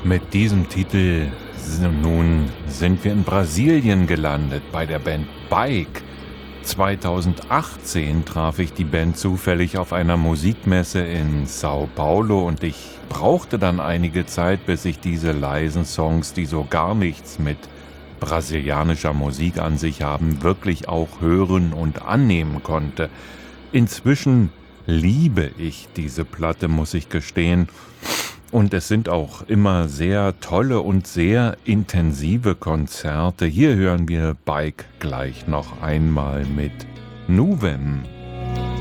Mit diesem Titel nun sind wir in Brasilien gelandet bei der Band Bike. 2018 traf ich die Band zufällig auf einer Musikmesse in Sao Paulo und ich brauchte dann einige Zeit, bis ich diese leisen Songs, die so gar nichts mit brasilianischer Musik an sich haben, wirklich auch hören und annehmen konnte. Inzwischen liebe ich diese Platte, muss ich gestehen. Und es sind auch immer sehr tolle und sehr intensive Konzerte. Hier hören wir Bike gleich noch einmal mit Nuvem.